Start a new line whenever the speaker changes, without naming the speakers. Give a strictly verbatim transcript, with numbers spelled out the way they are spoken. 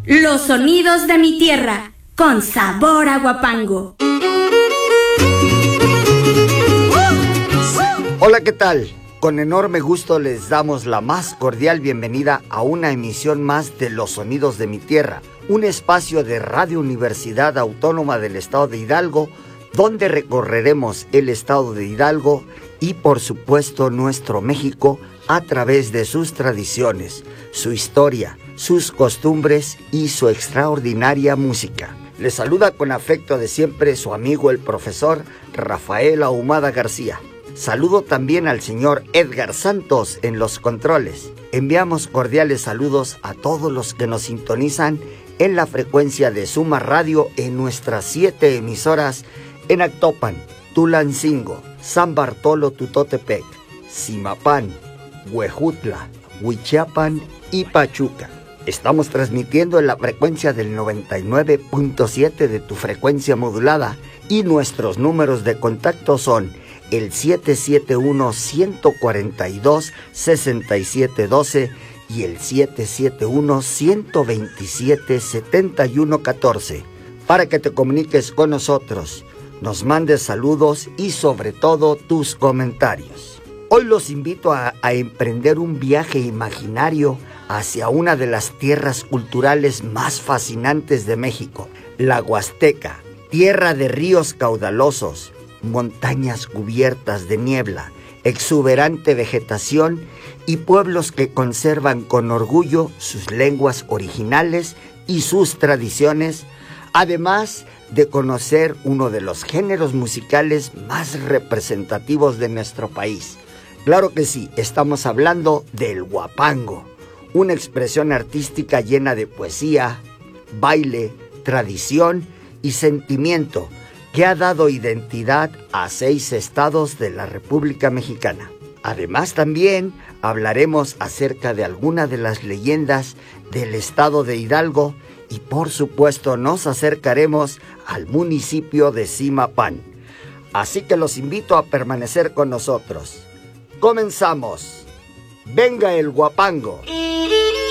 Los sonidos de mi tierra, con sabor a Huapango.
Hola, ¿qué tal? Con enorme gusto les damos la más cordial bienvenida a una emisión más de Los Sonidos de mi Tierra, un espacio de Radio Universidad Autónoma del Estado de Hidalgo, donde recorreremos el Estado de Hidalgo y, por supuesto, nuestro México a través de sus tradiciones, su historia, sus costumbres y su extraordinaria música. Les saluda con afecto de siempre su amigo el profesor Rafael Ahumada García. Saludo también al señor Edgar Santos en los controles. Enviamos cordiales saludos a todos los que nos sintonizan en la frecuencia de Suma Radio en nuestras siete emisoras en Actopan, Tulancingo, San Bartolo Tutotepec, Zimapán, Huejutla, Huichapan y Pachuca. Estamos transmitiendo en la frecuencia del noventa y nueve punto siete de tu frecuencia modulada y nuestros números de contacto son el siete siete uno, uno cuatro dos, seis siete uno dos y el siete siete uno, uno dos siete, siete uno uno cuatro para que te comuniques con nosotros, nos mandes saludos y sobre todo tus comentarios. Hoy los invito a, a emprender un viaje imaginario hacia una de las tierras culturales más fascinantes de México, la Huasteca, tierra de ríos caudalosos, montañas cubiertas de niebla, exuberante vegetación y pueblos que conservan con orgullo sus lenguas originales y sus tradiciones, además de conocer uno de los géneros musicales más representativos de nuestro país. Claro que sí, estamos hablando del huapango, una expresión artística llena de poesía, baile, tradición y sentimiento, que ha dado identidad a seis estados de la República Mexicana. Además, también hablaremos acerca de algunas de las leyendas del estado de Hidalgo y, por supuesto, nos acercaremos al municipio de Zimapán. Así que los invito a permanecer con nosotros. ¡Comenzamos! ¡Venga el huapango!